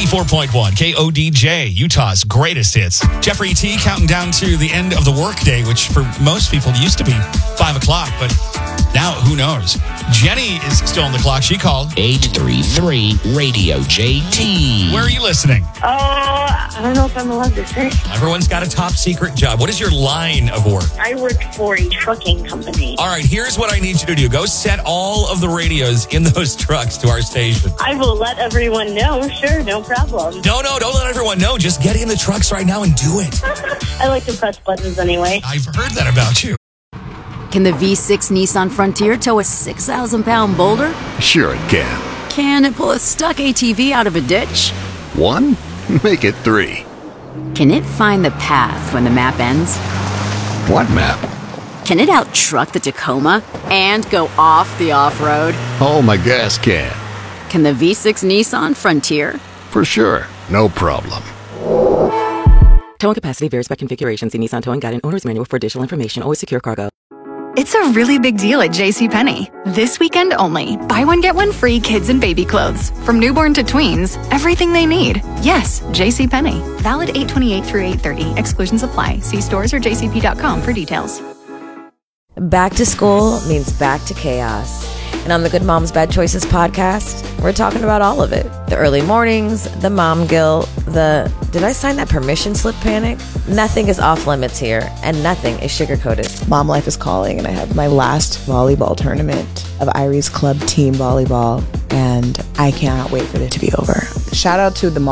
94.1 KODJ, Utah's greatest hits. Jeffrey T counting down to the end of the workday, which for most people used to be 5 o'clock, but now who knows? Jenny is still on the clock. She called 833-RADIO-JT. Where are you listening? I don't know if I'm allowed to say. Everyone's got a top secret job. What is your line of work? I work for a trucking company. All right, here's what I need you to do. Go set all of the radios in those trucks to our station. I will let everyone know. Sure, no problem. No, don't let everyone know. Just get in the trucks right now and do it. I like to press buttons anyway. I've heard that about you. Can the V6 Nissan Frontier tow a 6,000-pound boulder? Sure it can. Can it pull a stuck ATV out of a ditch? 1? Make it 3. Can it find the path when the map ends? What map? Can it out-truck the Tacoma and go off the off-road? Oh, my gas can. Can the V6 Nissan Frontier? For sure. No problem. Towing capacity varies by configuration. See Nissan Towing Guide and Owner's Manual for additional information. Always secure cargo. It's a really big deal at JCPenney. This weekend only. Buy one, get one free kids and baby clothes. From newborn to tweens, everything they need. Yes, JCPenney. Valid 8/28 through 8/30. Exclusions apply. See stores or jcp.com for details. Back to school means back to chaos. And on the Good Moms Bad Choices podcast, we're talking about all of it. The early mornings, the mom guilt, the did I sign that permission slip panic? Nothing is off limits here, and nothing is sugar-coated. Mom life is calling, and I have my last volleyball tournament of Irie's Club team volleyball, and I cannot wait for it to be over. Shout out to the mom.